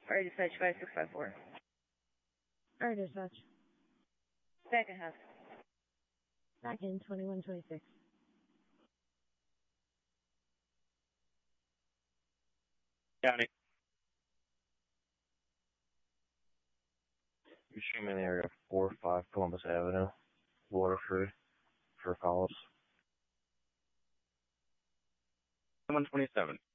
Alright, dispatch 5654. Alright, dispatch. Second house. Back in 2126. County. You're streaming in the area 45 Columbus Avenue, Waterford, for calls. 127.